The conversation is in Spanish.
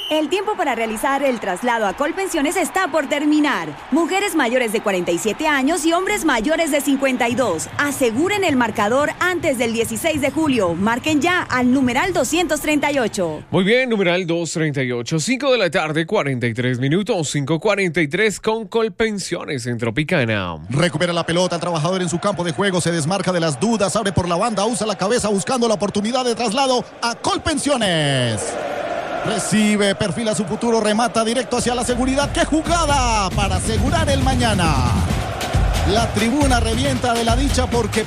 El tiempo para realizar el traslado a Colpensiones está por terminar. Mujeres mayores de 47 años y hombres mayores de 52. Aseguren el marcador antes del 16 de julio. Marquen ya al numeral 238. Muy bien, numeral 238. 5 de la tarde, 43 minutos. 5:43 con Colpensiones en Tropicana. Recupera la pelota el trabajador en su campo de juego. Se desmarca de las dudas. Abre por la banda. Usa la cabeza buscando la oportunidad de traslado a Colpensiones. Recibe, perfila su futuro, remata directo hacia la seguridad. ¡Qué jugada para asegurar el mañana! La tribuna revienta de la dicha porque